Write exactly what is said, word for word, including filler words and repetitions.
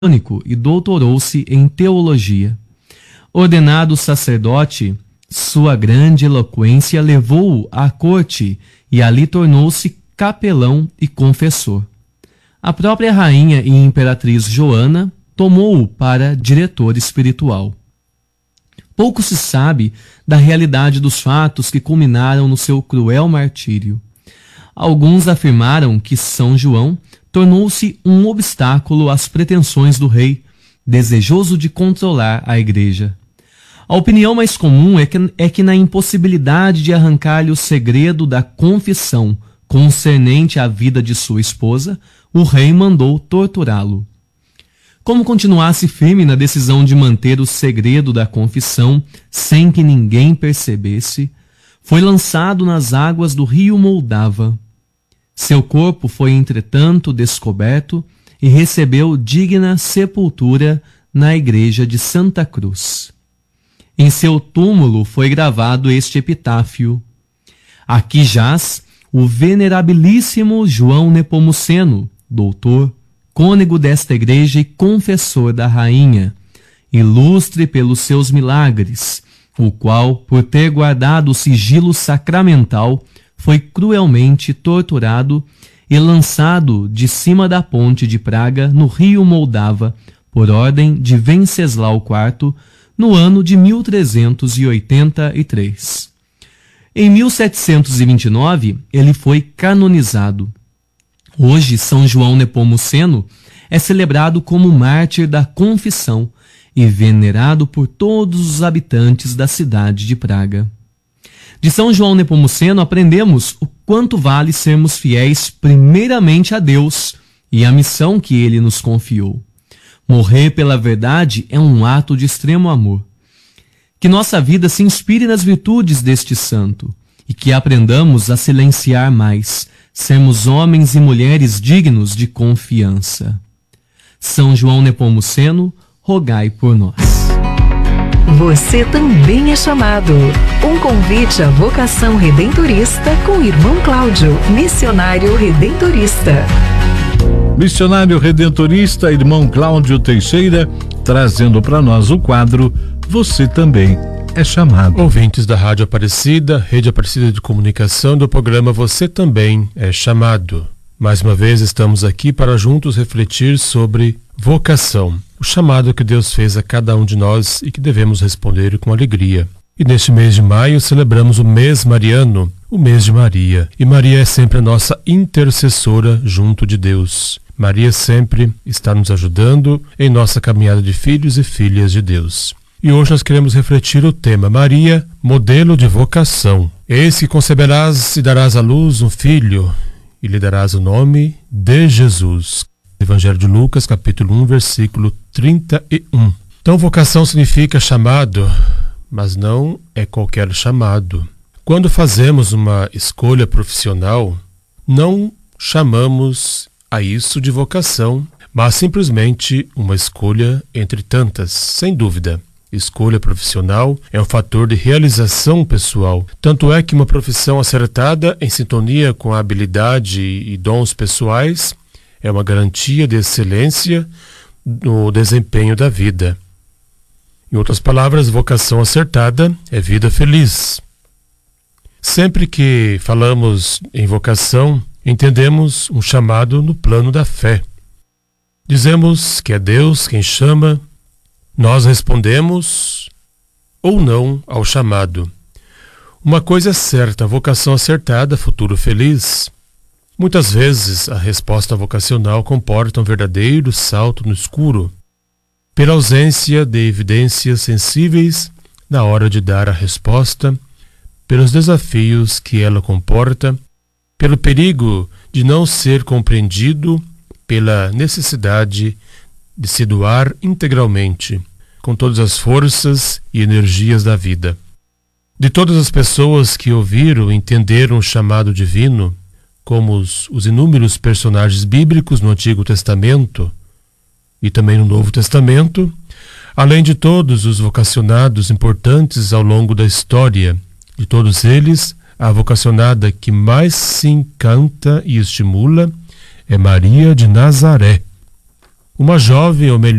e doutorou-se em teologia. Ordenado sacerdote, sua grande eloquência levou-o à corte e ali tornou-se capelão e confessor. A própria rainha e imperatriz Joana tomou-o para diretor espiritual. Pouco se sabe da realidade dos fatos que culminaram no seu cruel martírio. Alguns afirmaram que São João tornou-se um obstáculo às pretensões do rei, desejoso de controlar a igreja. A opinião mais comum é que, é que na impossibilidade de arrancar-lhe o segredo da confissão concernente à vida de sua esposa, o rei mandou torturá-lo. Como continuasse firme na decisão de manter o segredo da confissão sem que ninguém percebesse, foi lançado nas águas do rio Moldava. Seu corpo foi, entretanto, descoberto e recebeu digna sepultura na igreja de Santa Cruz. Em seu túmulo foi gravado este epitáfio: aqui jaz o venerabilíssimo João Nepomuceno, doutor, cônego desta igreja e confessor da rainha, ilustre pelos seus milagres, o qual, por ter guardado o sigilo sacramental, foi cruelmente torturado e lançado de cima da ponte de Praga, no rio Moldava, por ordem de Venceslau quarto, no ano de mil trezentos e oitenta e três. Em mil setecentos e vinte e nove, ele foi canonizado. Hoje, São João Nepomuceno é celebrado como mártir da confissão e venerado por todos os habitantes da cidade de Praga. De São João Nepomuceno aprendemos o quanto vale sermos fiéis primeiramente a Deus e à missão que Ele nos confiou. Morrer pela verdade é um ato de extremo amor. Que nossa vida se inspire nas virtudes deste santo e que aprendamos a silenciar mais, sermos homens e mulheres dignos de confiança. São João Nepomuceno, rogai por nós. Você também é chamado. Um convite à vocação redentorista com o irmão Cláudio, missionário redentorista. Missionário redentorista, irmão Cláudio Teixeira, trazendo para nós o quadro Você Também é Chamado. Ouvintes da Rádio Aparecida, Rede Aparecida de Comunicação, do programa Você Também é Chamado. Mais uma vez estamos aqui para juntos refletir sobre vocação, o chamado que Deus fez a cada um de nós e que devemos responder com alegria. E neste mês de maio celebramos o mês mariano, o mês de Maria. E Maria é sempre a nossa intercessora junto de Deus. Maria sempre está nos ajudando em nossa caminhada de filhos e filhas de Deus. E hoje nós queremos refletir o tema Maria, modelo de vocação. Eis que conceberás e darás à luz um filho, e lhe darás o nome de Jesus. Evangelho de Lucas, capítulo um, versículo trinta e um. Então, vocação significa chamado, mas não é qualquer chamado. Quando fazemos uma escolha profissional, não chamamos a isso de vocação, mas simplesmente uma escolha entre tantas, sem dúvida. Escolha profissional é um fator de realização pessoal. Tanto é que uma profissão acertada, em sintonia com a habilidade e dons pessoais, é uma garantia de excelência no desempenho da vida. Em outras palavras, vocação acertada é vida feliz. Sempre que falamos em vocação, entendemos um chamado no plano da fé. Dizemos que é Deus quem chama, nós respondemos ou não ao chamado. Uma coisa é certa, vocação acertada, futuro feliz. Muitas vezes a resposta vocacional comporta um verdadeiro salto no escuro, pela ausência de evidências sensíveis na hora de dar a resposta, pelos desafios que ela comporta, pelo perigo de não ser compreendido, pela necessidade de se doar integralmente, com todas as forças e energias da vida. De todas as pessoas que ouviram e entenderam o chamado divino, como os, os inúmeros personagens bíblicos no Antigo Testamento e também no Novo Testamento, além de todos os vocacionados importantes ao longo da história, de todos eles, a vocacionada que mais se encanta e estimula é Maria de Nazaré. uma jovem, ou melhor,